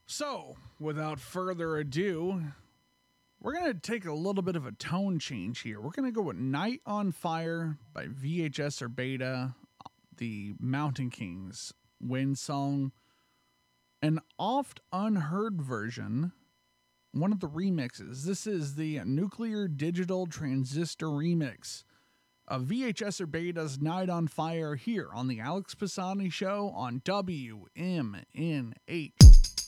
So, without further ado, we're going to take a little bit of a tone change here. We're going to go with Night on Fire by VHS or Beta, the Mountain Kings Wind Song, an oft unheard version, one of the remixes. This is the Nuclear Digital Transistor remix of VHS or Beta's Night on Fire here on the Alex Pisani Show on WMNH.